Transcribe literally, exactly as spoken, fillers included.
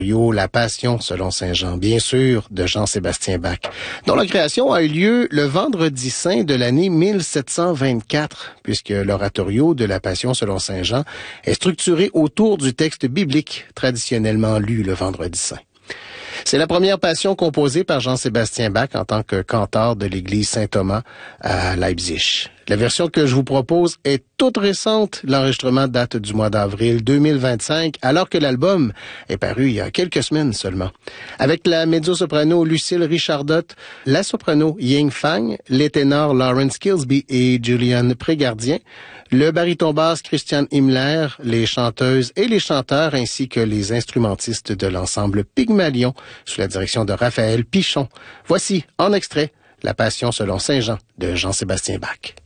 La Passion selon saint Jean, bien sûr, de Jean-Sébastien Bach, dont la création a eu lieu le vendredi saint de l'année mille sept cent vingt-quatre, puisque l'oratorio de la Passion selon saint Jean est structuré autour du texte biblique traditionnellement lu le vendredi saint. C'est la première passion composée par Jean-Sébastien Bach en tant que canteur de l'église Saint-Thomas à Leipzig. La version que je vous propose est toute récente. L'enregistrement date du mois d'avril deux mille vingt-cinq, alors que l'album est paru il y a quelques semaines seulement. Avec la mezzo-soprano Lucille Richardotte, la soprano Ying Fang, les ténors Lawrence Kilsby et Julian Prégardien, le baryton basse Christian Himmler, les chanteuses et les chanteurs ainsi que les instrumentistes de l'ensemble Pygmalion sous la direction de Raphaël Pichon. Voici, en extrait, La Passion selon saint Jean de Jean-Sébastien Bach.